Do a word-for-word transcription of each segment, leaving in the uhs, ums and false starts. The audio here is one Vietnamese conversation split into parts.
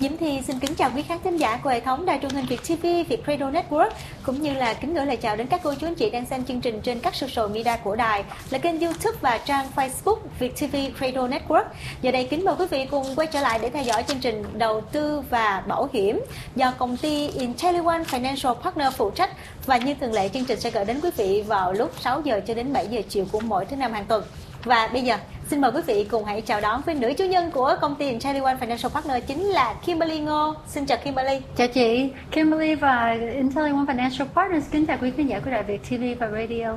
Diễm Thi xin kính chào quý khán thính giả của hệ thống đài truyền hình Việt ti vi, Việt Radio Network, cũng như là kính gửi lời chào đến các cô chú anh chị đang xem chương trình trên các social media của đài, là kênh YouTube và trang Facebook Việt ti vi Radio Network. Giờ đây kính mời quý vị cùng quay trở lại để theo dõi chương trình đầu tư và bảo hiểm do công ty IntelliOne Financial Partner phụ trách, và như thường lệ chương trình sẽ gửi đến quý vị vào lúc sáu giờ cho đến bảy giờ chiều của mỗi thứ năm hàng tuần. Và bây giờ xin mời quý vị cùng hãy chào đón với nữ chủ nhân của công ty IntelliOne Financial Partner, chính là Kimberly Ngô. Xin chào Kimberly. Chào chị, Kimberly và IntelliOne Financial Partners kính chào quý khán giả của đài Việt ti vi và Radio.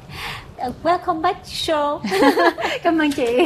Welcome back to show. Cảm ơn chị.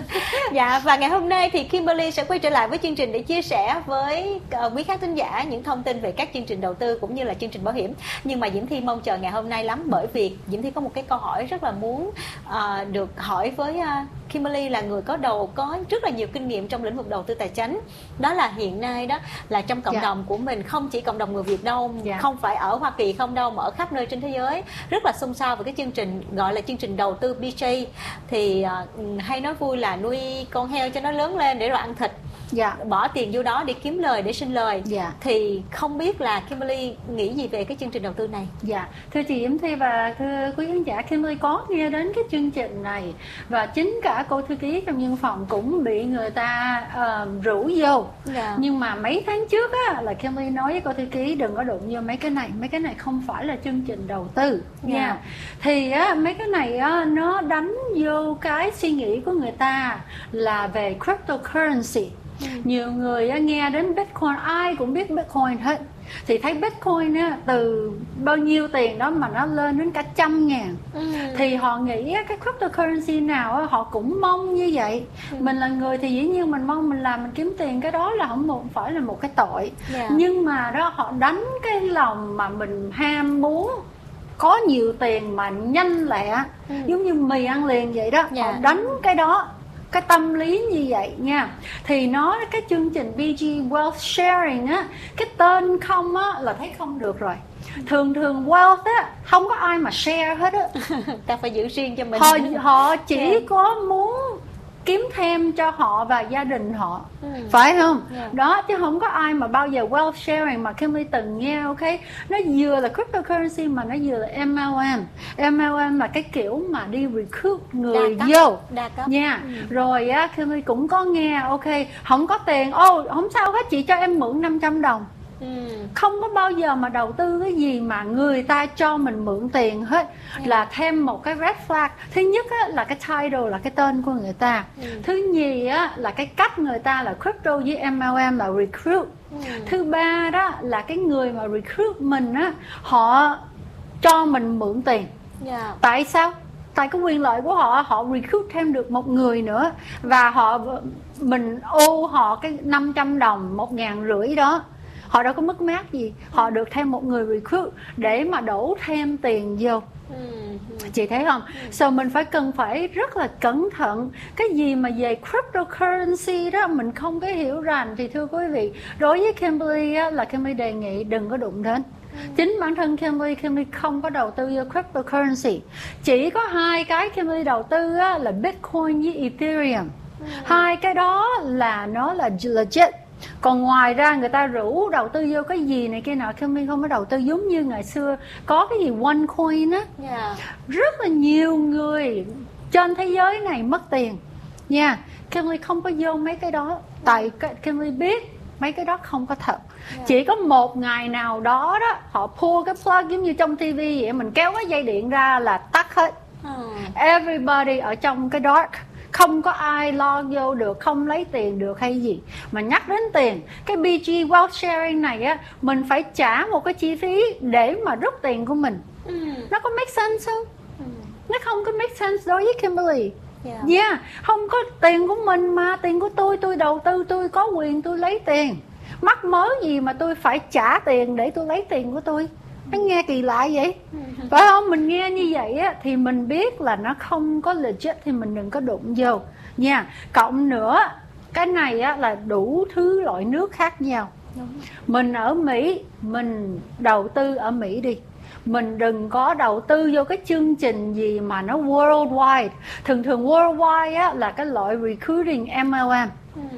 Dạ, và ngày hôm nay thì Kimberly sẽ quay trở lại với chương trình để chia sẻ với uh, quý khán thính giả những thông tin về các chương trình đầu tư cũng như là chương trình bảo hiểm. Nhưng mà Diễm Thi mong chờ ngày hôm nay lắm, bởi vì Diễm Thi có một cái câu hỏi rất là muốn uh, được hỏi với uh, Kimberly, là người có đầu có rất là nhiều kinh nghiệm trong lĩnh vực đầu tư tài chính. Đó là hiện nay đó là trong cộng yeah. đồng của mình, không chỉ cộng đồng người Việt đâu, yeah. không phải ở Hoa Kỳ không đâu, mà ở khắp nơi trên thế giới rất là xôn xao về cái chương trình gọi là chương trình đầu tư bê gi. Thì uh, hay nói vui là nuôi con heo cho nó lớn lên để rồi ăn thịt. Dạ. Bỏ tiền vô đó để kiếm lời, để sinh lời. Dạ. Thì không biết là Kimberly nghĩ gì về cái chương trình đầu tư này? Dạ, thưa chị Diễm Thi và thưa quý khán giả, Kimberly có nghe đến cái chương trình này, và chính cả cô thư ký trong văn phòng cũng bị người ta uh, rủ vô. Dạ. Nhưng mà mấy tháng trước á, là Kimberly nói với cô thư ký đừng có đụng vô mấy cái này, mấy cái này không phải là chương trình đầu tư. Dạ. Nha. Thì á, mấy cái này á, nó đánh vô cái suy nghĩ của người ta là về cryptocurrency. Ừ. Nhiều người á, nghe đến Bitcoin, ai cũng biết Bitcoin hết, thì thấy Bitcoin á, từ bao nhiêu tiền đó mà nó lên đến cả trăm ngàn. Ừ. Thì họ nghĩ á, cái cryptocurrency nào á, họ cũng mong như vậy. Ừ. Mình là người thì dĩ nhiên mình mong mình làm, mình kiếm tiền, cái đó là không một, phải là một cái tội. Yeah. Nhưng mà đó họ đánh cái lòng mà mình ham muốn có nhiều tiền mà nhanh lẹ. Ừ. Giống như mì ăn liền vậy đó. Yeah. Họ đánh cái đó, cái tâm lý như vậy nha. Thì nó cái chương trình bê giê Wealth Sharing á, cái tên không á là thấy không được rồi. Thường thường wealth á không có ai mà share hết á. Ta phải giữ riêng cho mình. Họ, họ chỉ yeah. có muốn kiếm thêm cho họ và gia đình họ. Ừ. Phải không? Yeah. Đó, chứ không có ai mà bao giờ wealth sharing mà Kimberly từng nghe. Ok, nó vừa là cryptocurrency mà nó vừa là em lờ em. em lờ em là cái kiểu mà đi recruit người đa vô nha. Yeah. Ừ. Rồi á, Kimberly cũng có nghe. Ok, không có tiền, ô oh, không sao hết, chị cho em mượn năm trăm đồng. Ừ. Không có bao giờ mà đầu tư cái gì mà người ta cho mình mượn tiền hết. Yeah. Là thêm một cái red flag. Thứ nhất á, là cái title, là cái tên của người ta. Ừ. Thứ nhì á, là cái cách người ta là crypto với em lờ em là recruit. Ừ. Thứ ba đó là cái người mà recruit mình á, họ cho mình mượn tiền. Yeah. Tại sao? Tại cái quyền lợi của họ, họ recruit thêm được một người nữa, và họ mình ô họ cái năm trăm đồng, một ngàn rưỡi đó, họ đâu có mất mát gì, họ được thêm một người recruit để mà đổ thêm tiền vô. Chị thấy không? So mình phải cần phải rất là cẩn thận. Cái gì mà về cryptocurrency đó mình không có hiểu rành thì thưa quý vị, đối với Kimberly á, là Kimberly đề nghị đừng có đụng đến. Chính bản thân Kimberly, Kimberly không có đầu tư vô cryptocurrency. Chỉ có hai cái Kimberly đầu tư á, là Bitcoin với Ethereum. Hai cái đó là nó là legit. Còn ngoài ra người ta rủ đầu tư vô cái gì này kia nào, Kimberly không có đầu tư. Giống như ngày xưa có cái gì OneCoin á. Yeah. Rất là nhiều người trên thế giới này mất tiền nha. Yeah. Kimberly không có vô mấy cái đó. Tại Kimberly biết mấy cái đó không có thật. Yeah. Chỉ có một ngày nào đó đó họ pull cái plug giống như trong tivi vậy, mình kéo cái dây điện ra là tắt hết. Hmm. Everybody ở trong cái dark, không có ai lo vô được, không lấy tiền được hay gì. Mà nhắc đến tiền, cái bê giê Wealth Sharing này á, mình phải trả một cái chi phí để mà rút tiền của mình. Ừ. Nó có make sense không? Ừ. Nó không có make sense đối với Kimberly. Yeah. Yeah, không có tiền của mình mà, tiền của tôi, tôi đầu tư, tôi có quyền tôi lấy tiền. Mắc mớ gì mà tôi phải trả tiền để tôi lấy tiền của tôi? Nó nghe kỳ lạ vậy. Phải không? Mình nghe như vậy á, thì mình biết là nó không có legit thì mình đừng có đụng vô nha. Cộng nữa, cái này á, là đủ thứ loại nước khác nhau. Đúng. Mình ở Mỹ, mình đầu tư ở Mỹ đi. Mình đừng có đầu tư vô cái chương trình gì mà nó worldwide. Thường thường worldwide á, là cái loại recruiting em lờ em.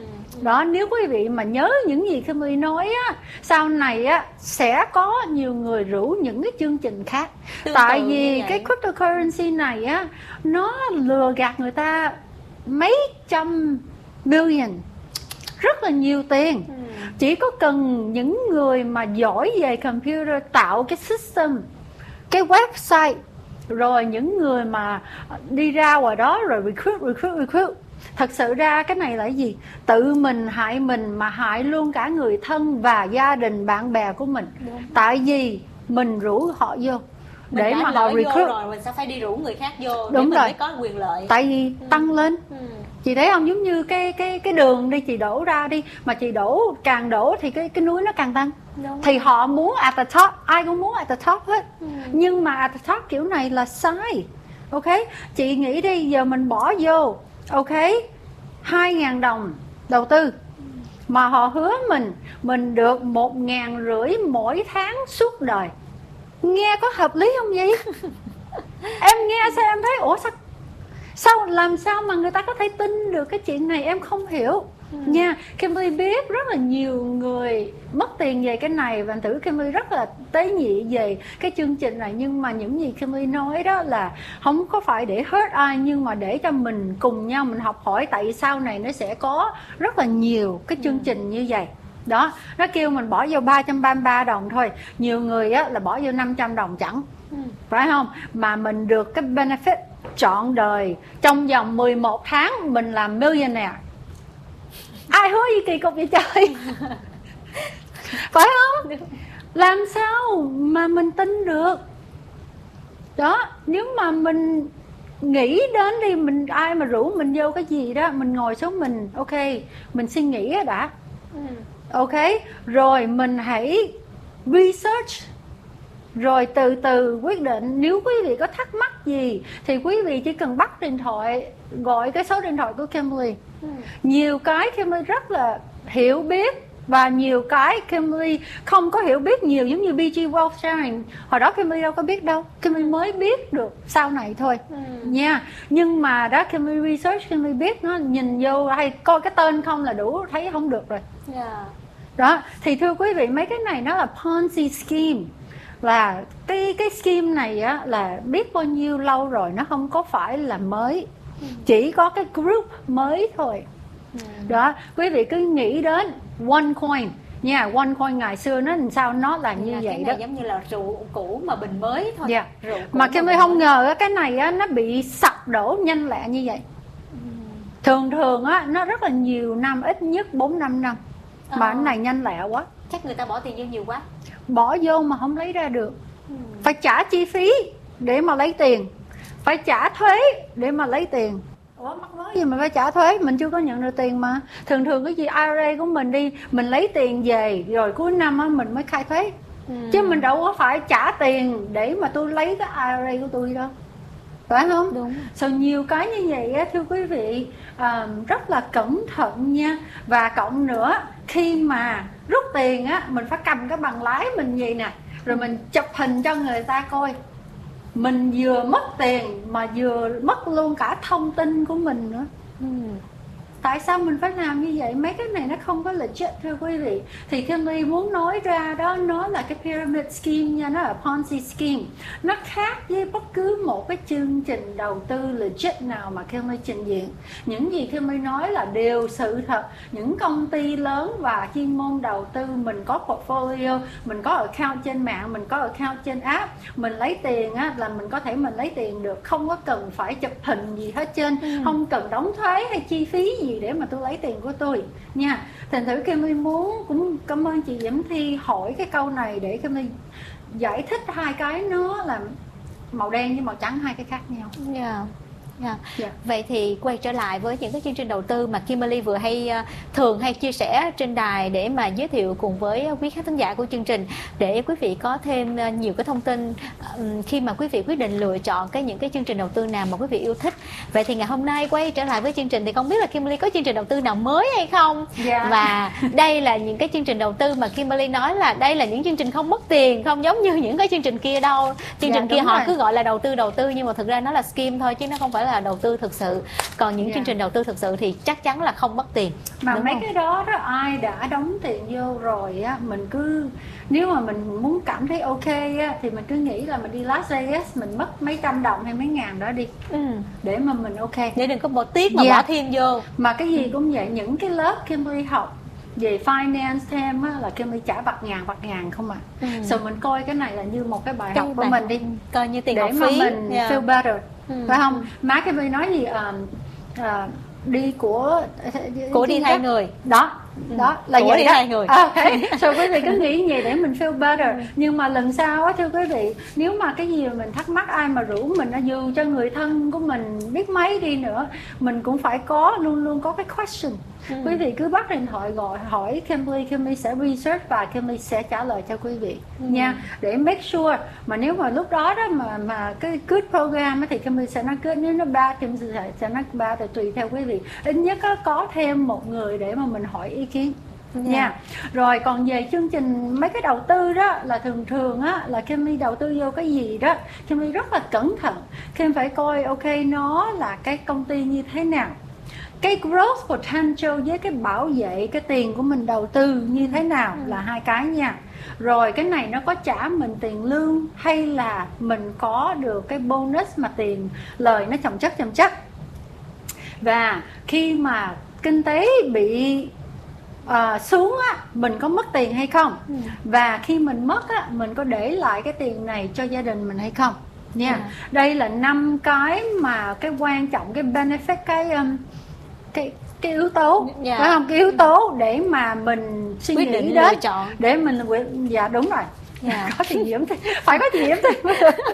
Đó, nếu quý vị mà nhớ những gì Kimberly nói á, sau này á sẽ có nhiều người rủ những cái chương trình khác. Tương tại vì cái cryptocurrency này á, nó lừa gạt người ta mấy trăm billion, rất là nhiều tiền. ừ. Chỉ có cần những người mà giỏi về computer tạo cái system, cái website, rồi những người mà đi ra ngoài đó rồi recruit, recruit, recruit. Thật sự ra cái này là cái gì? Tự mình hại mình mà hại luôn cả người thân và gia đình bạn bè của mình. Đúng. Tại vì mình rủ họ vô mình để mà họ recruit rồi mình sẽ phải đi rủ người khác vô. Đúng để mình rồi. mới có quyền lợi. Tại vì ừ. tăng lên. ừ. Chị thấy không, giống như cái cái cái đường đi, chị đổ ra đi, mà chị đổ càng đổ thì cái cái núi nó càng tăng. Đúng. Thì họ muốn at the top, ai cũng muốn at the top hết. ừ. Nhưng mà at the top kiểu này là sai. Ok, chị nghĩ đi, giờ mình bỏ vô, ok, hai ngàn đồng đầu tư, mà họ hứa mình mình được một ngàn rưỡi mỗi tháng suốt đời. Nghe có hợp lý không vậy? Em nghe sao em thấy ủa sao sao làm sao mà người ta có thể tin được cái chuyện này, em không hiểu. ừ. Nha, Kimberly biết rất là nhiều người mất tiền về cái này, và thử Kimberly rất là tế nhị về cái chương trình này. Nhưng mà những gì Kimberly nói đó là không có phải để hurt ai, nhưng mà để cho mình cùng nhau mình học hỏi, tại sau này nó sẽ có rất là nhiều cái chương ừ. trình như vậy. Đó, nó kêu mình bỏ vô ba trăm ba mươi ba đồng thôi, nhiều người á là bỏ vô năm trăm đồng chẳng. ừ. Phải không? Mà mình được cái benefit trọn đời, trong vòng mười một tháng mình làm millionaire. Ai hứa gì kỳ cục vậy trời? Phải không? Làm sao mà mình tin được? Đó, nếu mà mình nghĩ đến đi, mình ai mà rủ mình vô cái gì đó, mình ngồi xuống mình ok, mình suy nghĩ đã. ừ. Ok, rồi mình hãy research, rồi từ từ quyết định. Nếu quý vị có thắc mắc gì thì quý vị chỉ cần bắt điện thoại, gọi cái số điện thoại của Kimberly. ừ. Nhiều cái Kimberly rất là hiểu biết, và nhiều cái Kimberly không có hiểu biết nhiều, giống như bê giê Wealth Sharing. Hồi đó Kimberly đâu có biết đâu, Kimberly mới biết được sau này thôi. ừ. Nha. Nhưng mà đó, Kimberly research, Kimberly biết, nó nhìn vô hay coi cái tên không là đủ thấy không được rồi. yeah. Đó, thì thưa quý vị, mấy cái này nó là Ponzi scheme. Là cái cái scheme này á là biết bao nhiêu lâu rồi, nó không có phải là mới. ừ. Chỉ có cái group mới thôi. ừ. Đó, quý vị cứ nghĩ đến OneCoin nha. OneCoin ngày xưa nó làm sao nó là như là vậy cái đó, này giống như là rượu cũ mà bình mới thôi. yeah. Mà cái mới không ngờ á, cái này á nó bị sập đổ nhanh lẹ như vậy. ừ. Thường thường á nó rất là nhiều năm, ít nhất bốn năm năm. Mà cái này nhanh lẹ quá. Chắc người ta bỏ tiền vô nhiều quá, bỏ vô mà không lấy ra được. ừ. Phải trả chi phí để mà lấy tiền, phải trả thuế để mà lấy tiền. Ủa mắc mới gì mà phải trả thuế, mình chưa có nhận được tiền mà. Thường thường cái gì i rờ a của mình đi, mình lấy tiền về rồi cuối năm á mình mới khai thuế. ừ. Chứ mình đâu có phải trả tiền để mà tôi lấy cái i rờ a của tôi đâu, phải không? Đúng. Sau so, nhiều cái như vậy á, thưa quý vị, uh, rất là cẩn thận nha. Và cộng nữa, khi mà rút tiền á, mình phải cầm cái bằng lái mình vậy nè, rồi mình chụp hình cho người ta coi. Mình vừa mất tiền mà vừa mất luôn cả thông tin của mình nữa. ừ. Tại sao mình phải làm như vậy? Mấy cái này nó không có legit thưa quý vị. Thì Kimberly muốn nói ra đó, nó là cái pyramid scheme nha, nó là Ponzi scheme. Nó khác với bất cứ một cái chương trình đầu tư legit nào mà Kimberly trình diện. Những gì Kimberly nói là đều sự thật. Những công ty lớn và chuyên môn đầu tư, mình có portfolio, mình có account trên mạng, mình có account trên app, mình lấy tiền á, là mình có thể mình lấy tiền được, không có cần phải chụp hình gì hết trơn. ừ. Không cần đóng thuế hay chi phí gì để mà tôi lấy tiền của tôi nha. Thành thử Kimberly muốn cũng cảm ơn chị Diễm Thi hỏi cái câu này để Kimberly giải thích hai cái, nó là màu đen với màu trắng, hai cái khác nhau. yeah. Yeah. Yeah. Vậy thì quay trở lại với những cái chương trình đầu tư mà Kimberly vừa hay thường hay chia sẻ trên đài để mà giới thiệu cùng với quý khán thính giả của chương trình, để quý vị có thêm nhiều cái thông tin khi mà quý vị quyết định lựa chọn cái những cái chương trình đầu tư nào mà quý vị yêu thích. Vậy thì ngày hôm nay quay trở lại với chương trình thì không biết là Kimberly có chương trình đầu tư nào mới hay không? Yeah. Và đây là những cái chương trình đầu tư mà Kimberly nói là đây là những chương trình không mất tiền, không giống như những cái chương trình kia đâu. Chương yeah, trình kia họ rồi. Cứ gọi là đầu tư đầu tư nhưng mà thực ra nó là scheme thôi, chứ nó không phải phải là đầu tư thực sự. Còn những yeah. chương trình đầu tư thực sự thì chắc chắn là không mất tiền. Mà đúng mấy không? cái đó đó ai đã đóng tiền vô rồi á, mình cứ nếu mà mình muốn cảm thấy ok á thì mình cứ nghĩ là mình đi Las Vegas mình mất mấy trăm đồng hay mấy ngàn đó đi, ừ. để mà mình ok, để đừng có bỏ tiếc mà yeah. bỏ thêm vô. Mà cái gì cũng vậy, những cái lớp Kimberly học về finance thêm á là Kimberly trả bạc ngàn bạc ngàn không à. ừ. Rồi mình coi cái này là như một cái bài cái học của mình đi, coi như tiền để học mà phí. mình yeah. feel better, ừ. phải không? ừ. Má Kimberly nói gì uh, uh, đi của của đi thay người đó. Đó là của vậy đi đó. thay người. À, okay. So quý vị cứ nghĩ vậy để mình feel better. ừ. Nhưng mà lần sau á thưa quý vị, nếu mà cái gì mà mình thắc mắc ai mà rủ mình, dù cho người thân của mình biết mấy đi nữa, mình cũng phải có luôn luôn có cái question. ừ. Quý vị cứ bắt điện thoại gọi hỏi Kimberly, Kimberly sẽ research và Kimberly sẽ trả lời cho quý vị ừ. nha, để make sure. Mà nếu mà lúc đó đó mà mà cái good program thì Kimberly sẽ nói good, nếu nó bad thì Kimberly sẽ, sẽ nói bad, thì tùy theo quý vị. Ít nhất có, có thêm một người để mà mình hỏi ý kiến nha. yeah. yeah. Rồi còn về chương trình mấy cái đầu tư đó là thường thường á là Kimberly đầu tư vô cái gì đó Kimberly rất là cẩn thận. Kim phải coi ok nó là cái công ty như thế nào, cái growth potential với cái bảo vệ cái tiền của mình đầu tư như thế nào, ừ. là hai cái nha. Rồi cái này nó có trả mình tiền lương hay là mình có được cái bonus mà tiền lời nó chồng chất chồng chất. Và khi mà kinh tế bị uh, xuống á, mình có mất tiền hay không, ừ. và khi mình mất á, mình có để lại cái tiền này cho gia đình mình hay không nha. yeah. Đây là năm cái mà cái quan trọng, cái benefit, cái um, cái cái yếu tố, yeah. phải không? Cái yếu tố để mà mình suy quyết nghĩ định đến, lựa chọn. để mình quyết. Dạ đúng rồi. yeah. Có tiền nhiễm thì phải có tiền nhiễm thì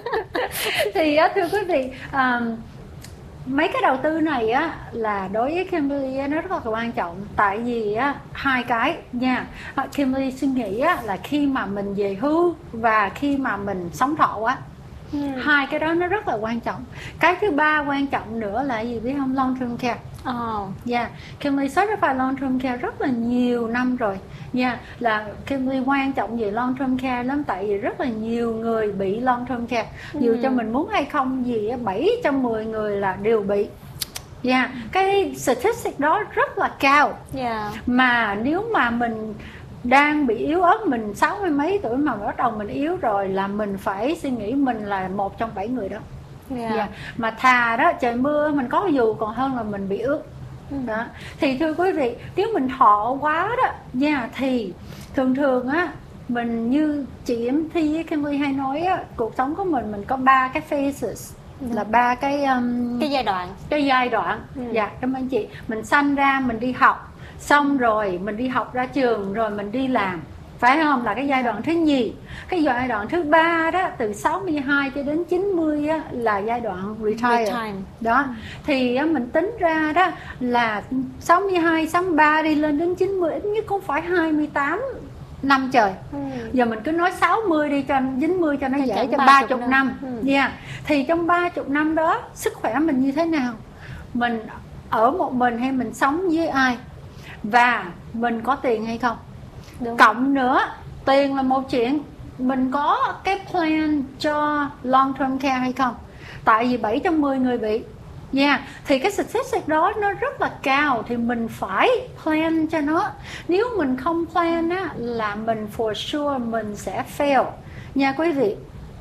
thì á, thưa quý vị, um, mấy cái đầu tư này á là đối với Kimberly á, nó rất là quan trọng. Tại vì á hai cái nha, Kimberly suy nghĩ á là khi mà mình về hưu và khi mà mình sống thọ á, ừ. hai cái đó nó rất là quan trọng. Cái thứ ba quan trọng nữa là gì biết không? Long term care. Oh. Yeah. Kimberly certified long term care rất là nhiều năm rồi. Yeah. Là Kimberly quan trọng về long term care lắm. Tại vì rất là nhiều người bị long term care. ừ. Dù cho mình muốn hay không gì, bảy trong mười người là đều bị. Yeah. Cái statistic đó rất là cao. Yeah. Mà nếu mà mình đang bị yếu ớt, mình sáu mươi mấy tuổi mà bắt đầu mình yếu rồi, là mình phải suy nghĩ mình là một trong bảy người đó. yeah. Yeah. Mà thà đó trời mưa mình có dù còn hơn là mình bị ướt. ừ. Đó. Thì thưa quý vị, nếu mình thọ quá đó nha, yeah, thì thường thường á mình như chị Em Thi với Kimberly hay nói á, cuộc sống của mình mình có ba cái phases. ừ. Là ba cái um, cái giai đoạn cái giai đoạn. ừ. Dạ cảm ơn chị. Mình sanh ra mình đi học, xong rồi mình đi học ra trường, rồi mình đi làm, phải không? Là cái giai đoạn thứ nhì. Cái giai đoạn thứ ba đó, từ sáu mươi hai cho đến chín mươi á, là giai đoạn retire. retire. Đó. Thì á, mình tính ra đó là sáu mươi hai, sáu mươi ba đi lên đến chín mươi, ít nhất cũng phải hai mươi tám năm trời. ừ. Giờ mình cứ nói sáu mươi đi cho chín mươi cho nó dễ, cho ba mươi năm. năm. ừ. yeah. Thì trong ba mươi năm đó sức khỏe mình như thế nào? Mình ở một mình hay mình sống với ai? Và mình có tiền hay không? Đúng. Cộng nữa, tiền là một chuyện, mình có cái plan cho long term care hay không? Tại vì bảy trong mười người bị. Yeah. Thì cái statistic đó nó rất là cao, thì mình phải plan cho nó. Nếu mình không plan á, là mình for sure mình sẽ fail nha quý vị.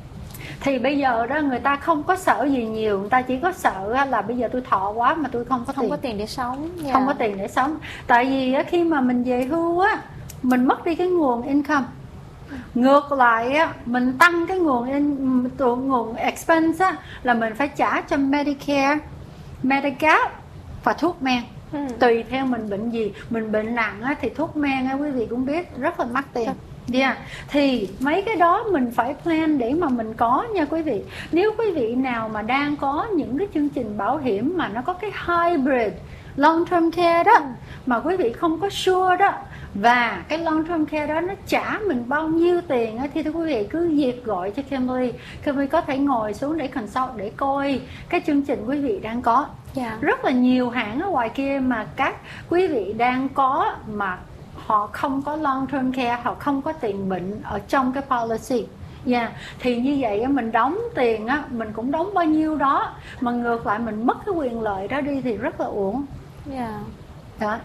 Thì bây giờ đó người ta không có sợ gì nhiều, người ta chỉ có sợ là bây giờ tôi thọ quá mà tôi không có không tiền. có tiền để sống. yeah. Không có tiền để sống. Tại vì khi mà mình về hưu á, mình mất đi cái nguồn income. Ngược lại á, mình tăng cái nguồn in, nguồn expense á, là mình phải trả cho Medicare, Medicare và thuốc men. ừ. Tùy theo mình bệnh gì. Mình bệnh nặng á, thì thuốc men á, quý vị cũng biết rất là mắc tiền. Yeah. Thì mấy cái đó mình phải plan để mà mình có nha quý vị. Nếu quý vị nào mà đang có những cái chương trình bảo hiểm mà nó có cái hybrid long term care đó, mà quý vị không có sure đó, và cái long term care đó nó trả mình bao nhiêu tiền á, thì thưa quý vị cứ việc gọi cho Kimberly. Kimberly có thể ngồi xuống để consult, để coi cái chương trình quý vị đang có. yeah. Rất là nhiều hãng ở ngoài kia mà các quý vị đang có mà họ không có long term care, họ không có tiền bệnh ở trong cái policy. Dạ, yeah. Thì như vậy á, mình đóng tiền á, mình cũng đóng bao nhiêu đó, mà ngược lại mình mất cái quyền lợi đó đi thì rất là uổng. Dạ. Yeah. Đó.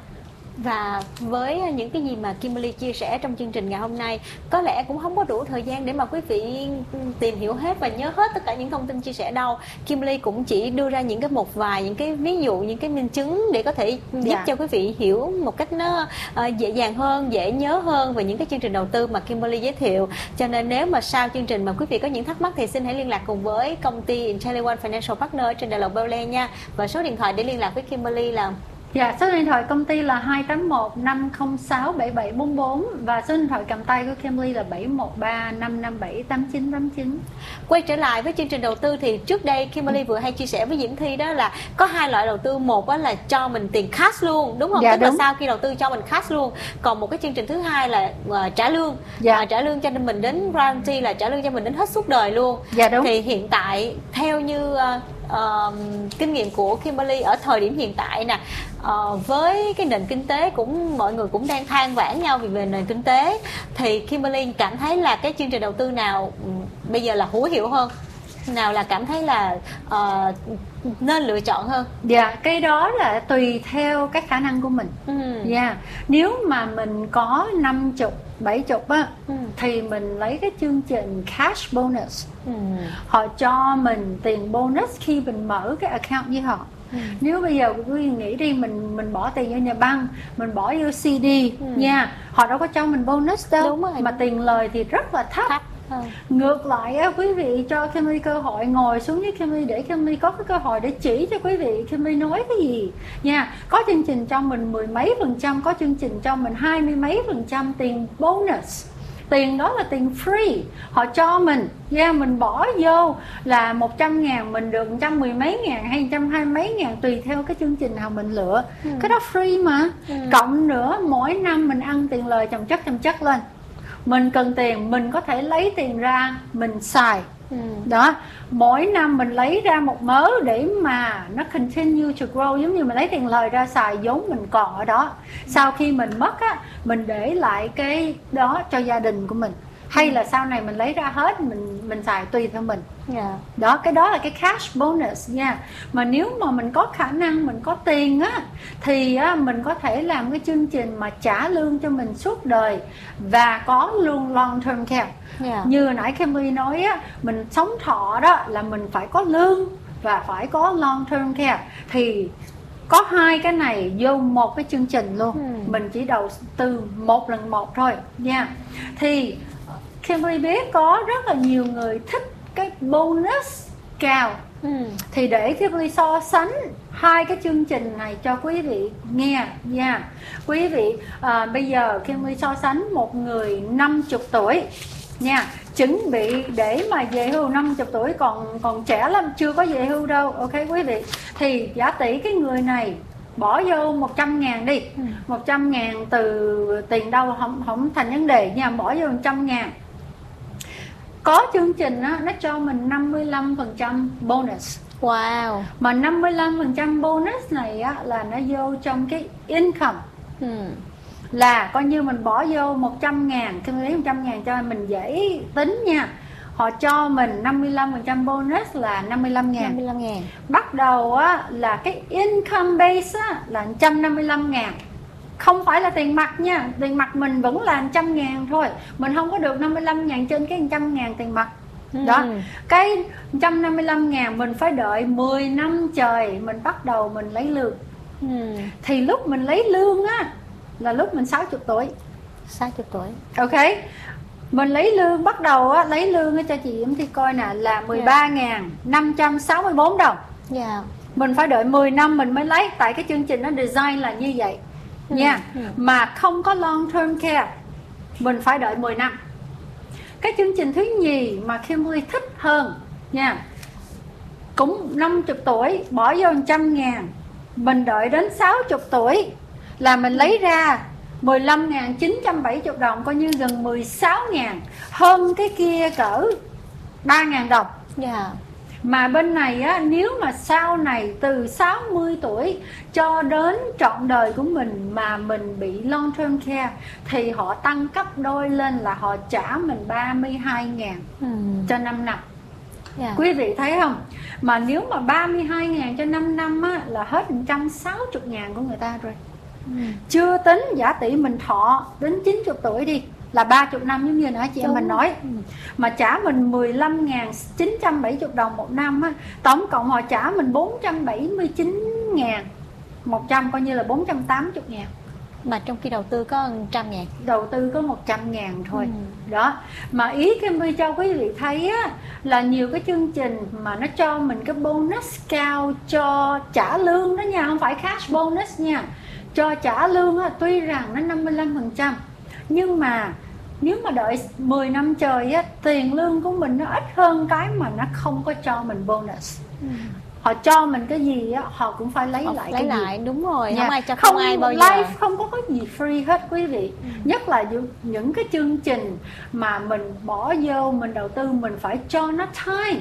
Và với những cái gì mà Kimberly chia sẻ trong chương trình ngày hôm nay, có lẽ cũng không có đủ thời gian để mà quý vị tìm hiểu hết và nhớ hết tất cả những thông tin chia sẻ đâu. Kimberly cũng chỉ đưa ra những cái một vài những cái ví dụ, những cái minh chứng để có thể giúp yeah. cho quý vị hiểu một cách nó uh, dễ dàng hơn, dễ nhớ hơn về những cái chương trình đầu tư mà Kimberly giới thiệu. Cho nên nếu mà sau chương trình mà quý vị có những thắc mắc thì xin hãy liên lạc cùng với công ty IntelliOne Financial Partner trên đại lộ Bel Air nha. Và số điện thoại để liên lạc với Kimberly là Dạ, số điện thoại công ty là hai tám một năm không sáu bảy bảy bốn bốn và số điện thoại cầm tay của Kimberly là bảy một ba năm năm bảy tám chín tám chín. Quay trở lại với chương trình đầu tư thì trước đây Kimberly vừa hay chia sẻ với Diễm Thi đó là có hai loại đầu tư, một đó là cho mình tiền cash luôn, đúng không? Dạ, Tức đúng. là sau khi đầu tư cho mình cash luôn. Còn một cái chương trình thứ hai là uh, trả lương. Dạ. Uh, trả lương cho mình đến guarantee là trả lương cho mình đến hết suốt đời luôn. Dạ, đúng. Thì hiện tại theo như uh, Uh, kinh nghiệm của Kimberly ở thời điểm hiện tại nè, uh, với cái nền kinh tế cũng mọi người cũng đang than vãn nhau vì về nền kinh tế, thì Kimberly cảm thấy là cái chương trình đầu tư nào um, bây giờ là hữu hiệu hơn, nào là cảm thấy là uh, nên lựa chọn hơn? Dạ, cái đó là tùy theo các khả năng của mình. Ừ. Dạ, nếu mà mình có năm mươi, bảy mươi á, ừ. thì mình lấy cái chương trình cash bonus. Ừ. Họ cho mình tiền bonus khi mình mở cái account với họ. Ừ. Nếu bây giờ quý vị nghĩ đi, mình mình bỏ tiền vô nhà băng, mình bỏ vô xê đê ừ. nha, họ đâu có cho mình bonus đâu. Đúng rồi. Mà tiền lời thì rất là thấp. thấp. Ừ. Ngược lại á, quý vị cho Kimberly cơ hội, ngồi xuống với Kimberly để Kimberly có cái cơ hội để chỉ cho quý vị Kimberly nói cái gì nha. Có chương trình cho mình mười mấy phần trăm, có chương trình cho mình hai mươi mấy phần trăm tiền bonus. Tiền đó là tiền free, họ cho mình nha, yeah, mình bỏ vô là một trăm ngàn mình được một trăm mười mấy ngàn hay một trăm hai mấy ngàn tùy theo cái chương trình nào mình lựa. ừ. Cái đó free mà. ừ. Cộng nữa mỗi năm mình ăn tiền lời chồng chất chồng chất lên, mình cần tiền mình có thể lấy tiền ra mình xài. ừ. Đó, mỗi năm mình lấy ra một mớ để mà nó continue to grow, giống như mình lấy tiền lời ra xài vốn mình còn ở đó. Sau khi mình mất á, mình để lại cái đó cho gia đình của mình, hay là sau này mình lấy ra hết mình mình xài tùy theo mình. yeah. Đó, cái đó là cái cash bonus nha. Mà nếu mà mình có khả năng, mình có tiền á, thì á, mình có thể làm cái chương trình mà trả lương cho mình suốt đời và có luôn long term care. yeah. Như nãy Kimberly nói á, mình sống thọ đó là mình phải có lương và phải có long term care. Thì có hai cái này vô một cái chương trình luôn. ừ. Mình chỉ đầu tư một lần một thôi nha. Thì Kimberly biết có rất là nhiều người thích cái bonus cao. ừ. Thì để Kimberly so sánh hai cái chương trình này cho quý vị nghe nha. Quý vị à, bây giờ Kimberly so sánh một người năm mươi tuổi nha, chuẩn bị để mà về hưu, năm mươi tuổi còn còn trẻ lắm, chưa có về hưu đâu. Ok quý vị, thì giả tỷ cái người này bỏ vô một trăm ngàn đi. ừ. một trăm ngàn từ tiền đâu không, không thành vấn đề nha, bỏ vô một trăm ngàn. Có chương trình á, nó cho mình năm mươi lăm phần trăm bonus. Wow. Mà năm mươi lăm phần trăm bonus này á, là nó vô trong cái income. ừ. Là coi như mình bỏ vô một trăm ngàn, khi mình lấy một trăm ngàn cho mình dễ tính nha. Họ cho mình năm mươi lăm phần trăm bonus là năm mươi lăm ngàn. năm mươi lăm ngàn. Bắt đầu á, là cái income base á, là một trăm năm mươi lăm ngàn. Không phải là tiền mặt nha, tiền mặt mình vẫn là một trăm ngàn thôi. Mình không có được năm mươi lăm ngàn trên cái một trăm ngàn tiền mặt. ừ. Đó, cái một trăm năm mươi lăm ngàn mình phải đợi mười năm trời mình bắt đầu mình lấy lương. ừ. Thì lúc mình lấy lương á là lúc mình sáu mươi tuổi. sáu mươi tuổi. Ok. Mình lấy lương, bắt đầu á, lấy lương á, cho chị Diễm Thi coi nè, là mười ba nghìn năm trăm sáu mươi bốn đồng. yeah. Mình phải đợi mười năm mình mới lấy. Tại cái chương trình nó design là như vậy ừ. nha. ừ. Mà không có long term care, mình phải đợi mười năm. Cái chương trình thứ nhì mà Kimberly thích hơn nha, cũng năm mươi tuổi, bỏ vô một trăm ngàn, mình đợi đến sáu mươi tuổi là mình lấy ra mười lăm nghìn chín trăm bảy mươi đồng, coi như gần mười sáu ngàn, hơn cái kia cỡ ba ngàn đồng. yeah. Mà bên này á, nếu mà sau này từ sáu mươi tuổi cho đến trọn đời của mình mà mình bị long term care thì họ tăng cấp đôi lên là họ trả mình ba mươi hai ngàn ừ. cho năm năm. Yeah. Quý vị thấy không? Mà nếu mà ba mươi hai ngàn cho năm năm á, là hết một trăm sáu mươi ngàn của người ta rồi. Ừ. Chưa tính giả tỷ mình thọ đến chín mươi tuổi đi, là ba mươi năm giống như nãy chị em mình nói. Ừ. Mà trả mình mười lăm nghìn chín trăm bảy mươi đồng một năm á, tổng cộng họ trả mình bốn trăm bảy mươi chín ngàn một trăm, coi như là bốn trăm tám mươi ngàn. Mà trong khi đầu tư có một trăm ngàn. Đầu tư có một trăm ngàn thôi. Ừ. Đó. Mà ý Kimberly cho quý vị thấy á, là nhiều cái chương trình mà nó cho mình cái bonus cao cho trả lương đó nha, không phải cash bonus nha. Cho trả lương á, tuy rằng nó năm mươi lăm phần trăm, nhưng mà nếu mà đợi mười năm trời á, tiền lương của mình nó ít hơn cái mà nó không có cho mình bonus. Ừ. Họ cho mình cái gì á, họ cũng phải lấy họ lại lấy cái lại, gì. Đúng rồi, Nha. Không ai cho không, không ai bao life giờ. Không có cái gì free hết quý vị. Ừ. Nhất là những cái chương trình mà mình bỏ vô, mình đầu tư, mình phải cho nó time.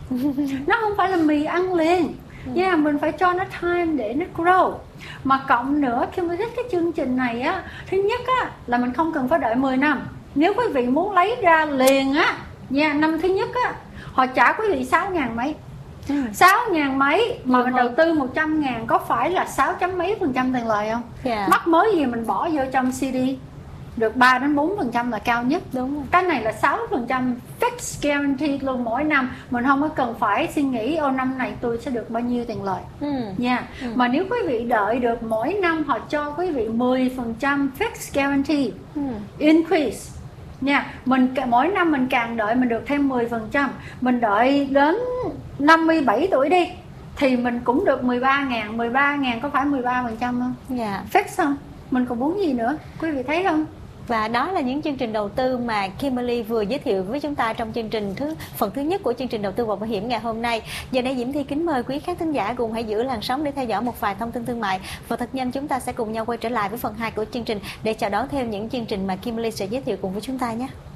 Nó không phải là mì ăn liền. Yeah, mình phải cho nó time để nó grow. Mà cộng nữa khi mình thích cái chương trình này á, thứ nhất á là mình không cần phải đợi mười năm. Nếu quý vị muốn lấy ra liền á, nha, yeah, năm thứ nhất á, họ trả quý vị sáu ngàn mấy. Ừ. sáu ngàn mấy mà ừ, mình đầu tư một trăm ngàn có phải là sáu chấm mấy phần trăm tiền lời không? Yeah. Mắc mới gì mình bỏ vô trong xê đê được ba đến bốn phần trăm là cao nhất. Đúng rồi. Cái này là sáu phần trăm fixed guarantee luôn mỗi năm. Mình không có cần phải suy nghĩ ô năm này tôi sẽ được bao nhiêu tiền lời. Ừ. Nha. Ừ. Mà nếu quý vị đợi được mỗi năm họ cho quý vị mười phần trăm fixed guarantee ừ. increase nha. Mình mỗi năm mình càng đợi mình được thêm mười phần trăm. Mình đợi đến năm mươi bảy tuổi đi thì mình cũng được mười ba ngàn. mười ba ngàn có phải mười ba phần trăm không? Yeah. Fix không? Mình còn muốn gì nữa? Quý vị thấy không? Và đó là những chương trình đầu tư mà Kimberly vừa giới thiệu với chúng ta trong chương trình thứ phần thứ nhất của chương trình đầu tư và bảo hiểm ngày hôm nay. Giờ đây Diễm Thi kính mời quý khán thính giả cùng hãy giữ làn sóng để theo dõi một vài thông tin thương mại, và thật nhanh chúng ta sẽ cùng nhau quay trở lại với phần hai của chương trình để chào đón thêm những chương trình mà Kimberly sẽ giới thiệu cùng với chúng ta nhé.